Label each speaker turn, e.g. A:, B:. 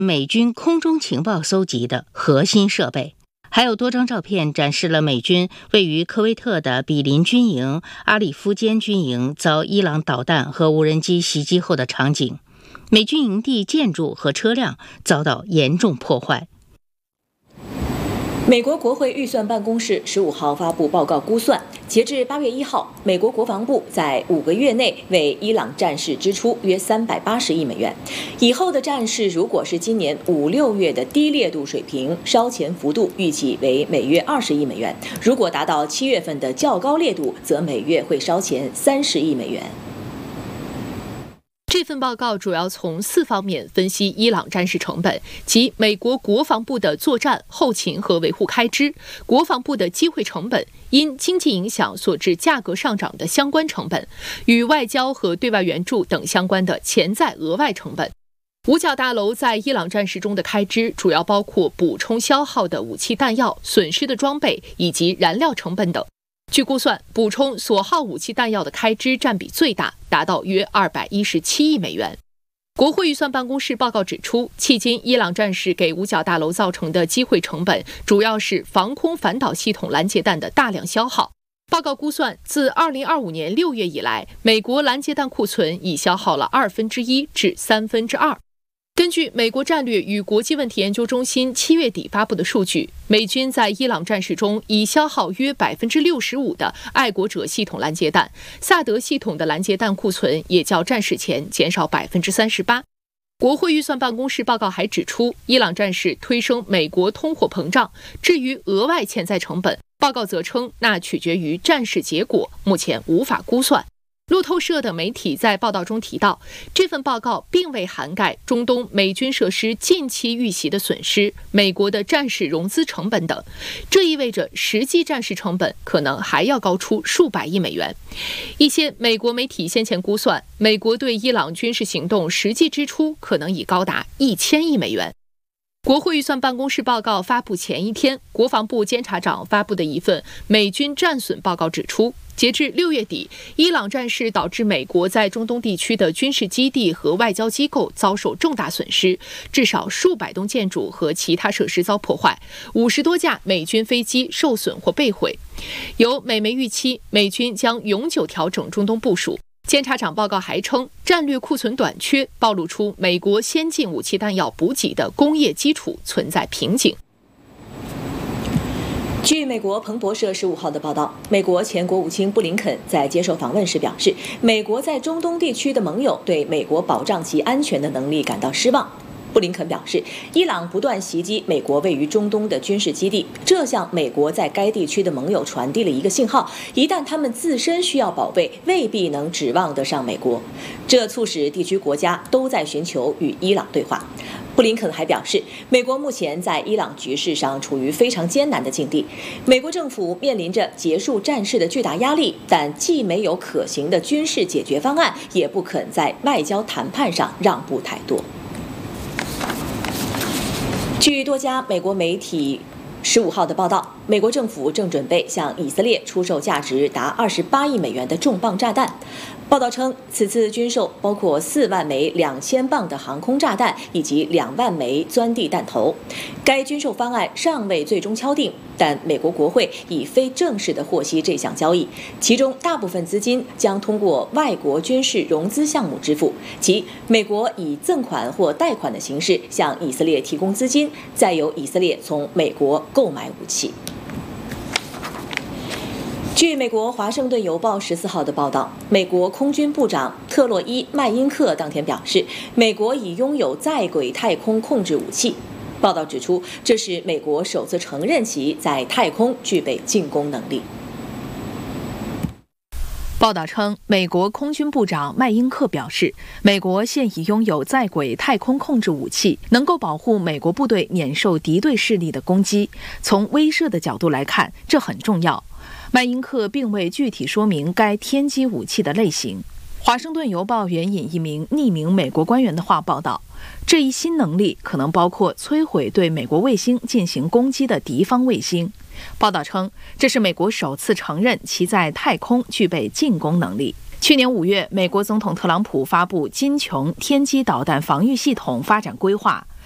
A: 美军空中情报搜集的核心设备。还有多张照片展示了美军位于科威特的比林军营、阿里夫坚军营遭伊朗导弹和无人机袭击后的场景。美军营地建筑和车辆遭到严重破坏。
B: 美国国会预算办公室15号发布报告估算，截至8月1号，美国国防部在5个月内为伊朗战事支出约380亿美元。以后的战事如果是今年5、6月的低烈度水平，烧钱幅度预计为每月20亿美元；如果达到7月份的较高烈度，则每月会烧钱30亿美元。
C: 这份报告主要从4方面分析伊朗战事成本，即美国国防部的作战、后勤和维护开支，国防部的机会成本，因经济影响所致价格上涨的相关成本，与外交和对外援助等相关的潜在额外成本。五角大楼在伊朗战事中的开支主要包括补充消耗的武器弹药、损失的装备以及燃料成本等。据估算，补充所耗武器弹药的开支占比最大，达到约217亿美元。国会预算办公室报告指出，迄今伊朗战事给五角大楼造成的机会成本，主要是防空反导系统拦截弹的大量消耗。报告估算，自2025年6月以来，美国拦截弹库存已消耗了1/2至2/3。根据美国战略与国际问题研究中心7月底发布的数据，美军在伊朗战事中已消耗约65%的爱国者系统拦截弹，萨德系统的拦截弹库存也较战事前减少38%。国会预算办公室报告还指出，伊朗战事推升美国通货膨胀，至于额外潜在成本，报告则称那取决于战事结果，目前无法估算。路透社的媒体在报道中提到，这份报告并未涵盖中东美军设施近期遇袭的损失、美国的战事融资成本等，这意味着实际战事成本可能还要高出数百亿美元。一些美国媒体先前估算，美国对伊朗军事行动实际支出可能已高达1000亿美元。国会预算办公室报告发布前一天，国防部监察长发布的一份美军战损报告指出，截至6月底，伊朗战事导致美国在中东地区的军事基地和外交机构遭受重大损失，至少数百栋建筑和其他设施遭破坏，50多架美军飞机受损或被毁。有美媒预期，美军将永久调整中东部署。监察长报告还称，战略库存短缺暴露出美国先进武器弹药补给的工业基础存在瓶颈。
B: 据美国彭博社15号的报道，美国前国务卿布林肯在接受访问时表示，美国在中东地区的盟友对美国保障其安全的能力感到失望。布林肯表示，伊朗不断袭击美国位于中东的军事基地，这向美国在该地区的盟友传递了一个信号：一旦他们自身需要保卫，未必能指望得上美国。这促使地区国家都在寻求与伊朗对话。布林肯还表示，美国目前在伊朗局势上处于非常艰难的境地，美国政府面临着结束战事的巨大压力，但既没有可行的军事解决方案，也不肯在外交谈判上让步太多。据多家美国媒体15号的报道，美国政府正准备向以色列出售价值达28亿美元的重磅炸弹。报道称，此次军售包括4万枚2000磅的航空炸弹以及2万枚钻地弹头。该军售方案尚未最终敲定，但美国国会已非正式地获悉这项交易，其中大部分资金将通过外国军事融资项目支付，即美国以赠款或贷款的形式向以色列提供资金，再由以色列从美国购买武器。据美国《华盛顿邮报》14号的报道，美国空军部长特洛伊·麦因克当天表示，美国已拥有在轨太空控制武器。报道指出，这是美国首次承认其在太空具备进攻能力。
D: 报道称，美国空军部长麦因克表示，美国现已拥有在轨太空控制武器，能够保护美国部队免受敌对势力的攻击。从威慑的角度来看，这很重要。麦因克并未具体说明该天基武器的类型。华盛顿邮报援引一名匿名美国官员的话报道，这一新能力可能包括摧毁对美国卫星进行攻击的敌方卫星。报道称，这是美国首次承认其在太空具备进攻能力。去年5月，美国总统特朗普发布金琼天基导弹防御系统发展规划，